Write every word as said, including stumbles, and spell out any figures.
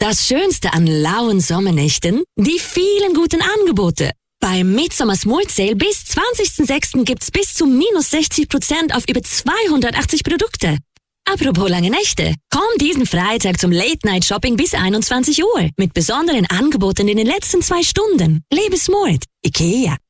Das Schönste an lauen Sommernächten? Die vielen guten Angebote. Beim Midsummer Smart Sale bis zwanzigsten sechsten gibt's bis zu minus sechzig Prozent auf über zweihundertachtzig Produkte. Apropos lange Nächte, komm diesen Freitag zum Late-Night-Shopping bis einundzwanzig Uhr mit besonderen Angeboten in den letzten zwei Stunden. Lebe smart. IKEA.